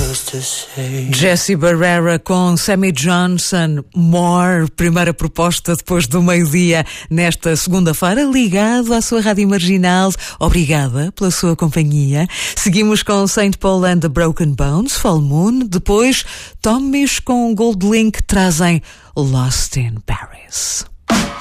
Jessie Barrera com Sammy Johnson, More, primeira proposta depois do meio-dia nesta segunda-feira, ligado à sua Rádio Marginal. Obrigada pela sua companhia. Seguimos com Saint Paul and the Broken Bones, Full Moon. Depois, Tommys com Gold Link trazem Lost in Paris.